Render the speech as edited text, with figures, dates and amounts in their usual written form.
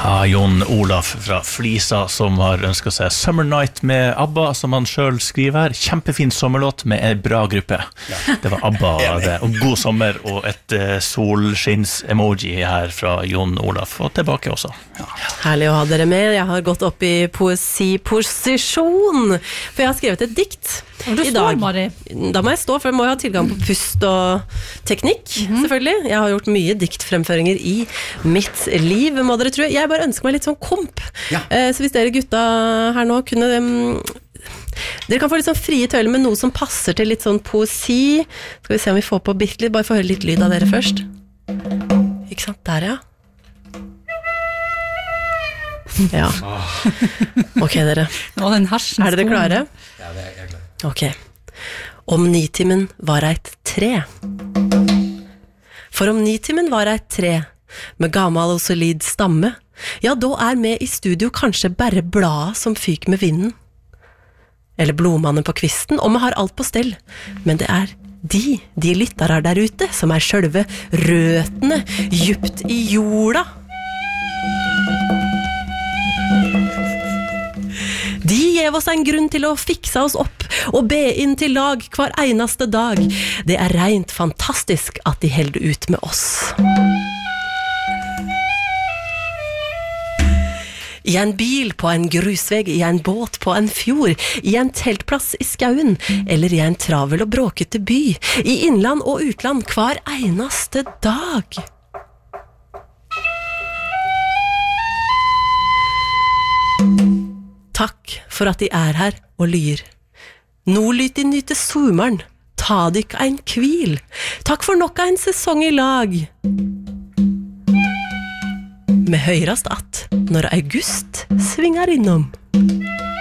Ja, Jon Olaf fra Flisa som har ønsket seg Summer Night med ABBA, som han selv skriver her. Kjempefin sommerlåt med en bra gruppe. Det var ABBA, det. Og god sommer, og et solskinns-emoji her fra Jon Olaf. Og tilbake også. Ja. Herlig å ha dere med. Jeg har gått opp i poesiposisjon, for jeg har skrevet et dikt i dag. Da må jeg stå, for jeg må ha tilgang på pust og teknikk, selvfølgelig. Jeg har gjort mye diktfremføringer i mitt liv, må dere tro. Jeg bare ønsker meg litt sånn komp. Så hvis dere gutta her nå kunne... dere kan få litt sånn frie tøyler med noe som passer til litt sånn poesi. Skal vi se om vi får på bitte litt, bare få høre litt lyd av dere først. Ikke sant? Der, ja. Ja. Ok, dere. Er dere klare? Ja, det er jeg klar. Ok. Om nitimen var eit tre. For om nitimen var eit tre, med gammel og solid stamme, ja, da er vi i studio kanskje bare bladet som fyk med vinden. Eller blomane på kvisten, og vi har alt på stell. Men det er de lyttere der ute, som er selve røtene djupt i jorda. De gjev oss en grunn til å fikse oss opp og be inn til lag hver eneste dag. Det er rent fantastisk at de holder ut med oss. I en bil på en grusveg, i en båt på en fjord, i en teltplass i skauen, eller i en travel og bråkete by, i innland og utland hver eneste dag. Takk for at de er her og lyr. Nå lyt de nyte sommeren, ta dykk ein kvil. Takk for nok en sesong i lag. Med høyrast at når august svinger innom.